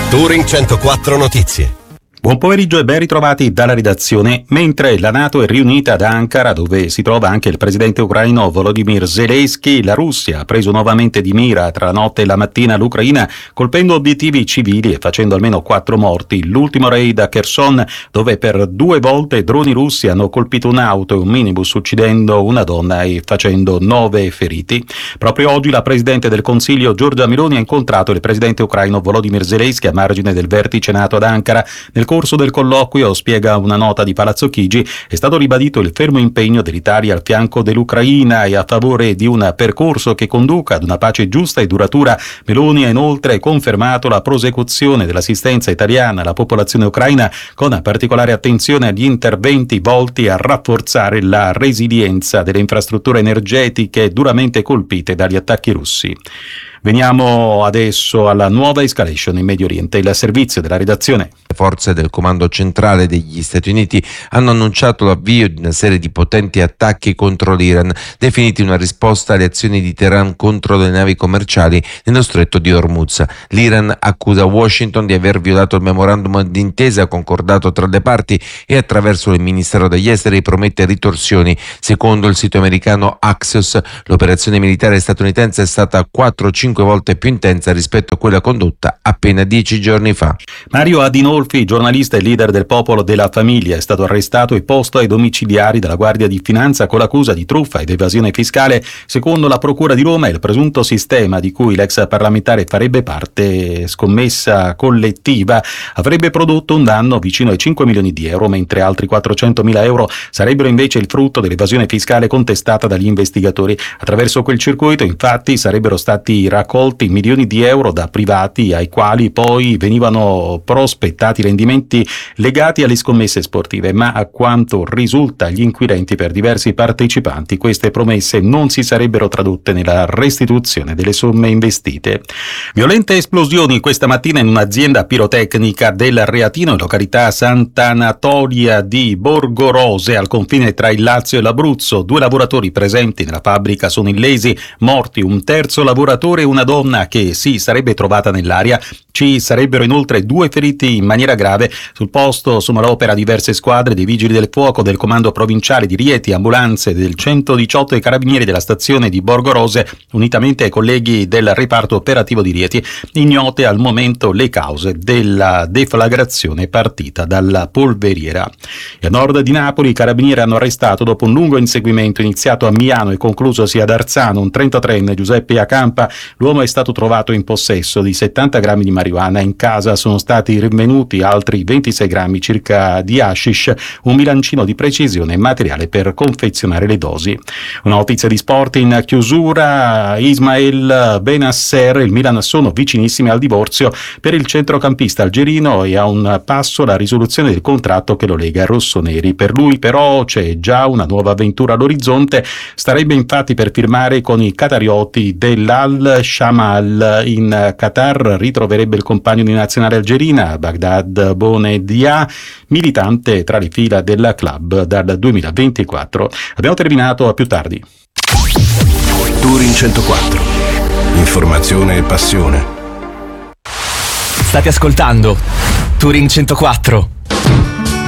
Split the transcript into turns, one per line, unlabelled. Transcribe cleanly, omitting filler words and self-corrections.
Touring 104 Notizie.
Buon pomeriggio e ben ritrovati dalla redazione. Mentre la NATO è riunita ad Ankara, dove si trova anche il presidente ucraino Volodymyr Zelensky, la Russia ha preso nuovamente di mira tra la notte e la mattina l'Ucraina, colpendo obiettivi civili e facendo almeno 4 morti. L'ultimo raid a Kherson, dove per 2 volte droni russi hanno colpito un'auto e un minibus, uccidendo una donna e facendo 9 feriti. Proprio oggi la presidente del Consiglio Giorgia Meloni ha incontrato il presidente ucraino Volodymyr Zelensky a margine del vertice NATO ad Ankara. Nel corso del colloquio, spiega una nota di Palazzo Chigi, è stato ribadito il fermo impegno dell'Italia al fianco dell'Ucraina e a favore di un percorso che conduca ad una pace giusta e duratura. Meloni ha inoltre confermato la prosecuzione dell'assistenza italiana alla popolazione ucraina, con particolare attenzione agli interventi volti a rafforzare la resilienza delle infrastrutture energetiche duramente colpite dagli attacchi russi. Veniamo adesso alla nuova escalation in Medio Oriente, il servizio della redazione.
Le forze del comando centrale degli Stati Uniti hanno annunciato l'avvio di una serie di potenti attacchi contro l'Iran, definiti una risposta alle azioni di Teheran contro le navi commerciali nello stretto di Hormuz. L'Iran accusa Washington di aver violato il memorandum d'intesa concordato tra le parti e attraverso il Ministero degli Esteri promette ritorsioni. Secondo il sito americano Axios, l'operazione militare statunitense è stata 4-5 volte più intensa rispetto a quella condotta appena 10 giorni fa.
Mario Adinolfi, giornalista e leader del Popolo della Famiglia, è stato arrestato e posto ai domiciliari dalla Guardia di Finanza con l'accusa di truffa ed evasione fiscale. Secondo la Procura di Roma, il presunto sistema di cui l'ex parlamentare farebbe parte, scommessa collettiva, avrebbe prodotto un danno vicino ai 5 milioni di euro, mentre altri 400.000 euro sarebbero invece il frutto dell'evasione fiscale contestata dagli investigatori. Attraverso quel circuito, infatti, sarebbero stati raccolti milioni di euro da privati ai quali poi venivano prospettati rendimenti legati alle scommesse sportive, ma a quanto risulta agli inquirenti per diversi partecipanti queste promesse non si sarebbero tradotte nella restituzione delle somme investite. Violente esplosioni questa mattina in un'azienda pirotecnica del Reatino in località Sant'Anatolia di Borgorose al confine tra il Lazio e l'Abruzzo. 2 lavoratori presenti nella fabbrica sono illesi, morti un terzo lavoratore e una donna che si sarebbe trovata nell'aria. Ci sarebbero inoltre 2 feriti in maniera grave. Sul posto sono all'opera diverse squadre dei vigili del fuoco, del comando provinciale di Rieti, ambulanze del 118 e carabinieri della stazione di Borgorose, unitamente ai colleghi del reparto operativo di Rieti. Ignote al momento le cause della deflagrazione partita dalla polveriera. E a nord di Napoli i carabinieri hanno arrestato, dopo un lungo inseguimento iniziato a Miano e conclusosi ad Arzano, un 33enne, Giuseppe Acampa. L'uomo è stato trovato in possesso di 70 grammi di marijuana. In casa sono stati rinvenuti altri 26 grammi circa di hashish, un bilancino di precisione e materiale per confezionare le dosi. Una notizia di sport in chiusura: Ismael Benasser e il Milan sono vicinissimi al divorzio per il centrocampista algerino e a un passo la risoluzione del contratto che lo lega ai rossoneri. Per lui però c'è già una nuova avventura all'orizzonte. Starebbe infatti per firmare con i qatarioti dell'Al Shamal in Qatar. Ritroverebbe il compagno di nazionale algerina Baghdad Bonedia, militante tra le fila del club dal 2024. Abbiamo terminato, a più tardi.
Touring 104. Informazione e passione.
State ascoltando Touring 104.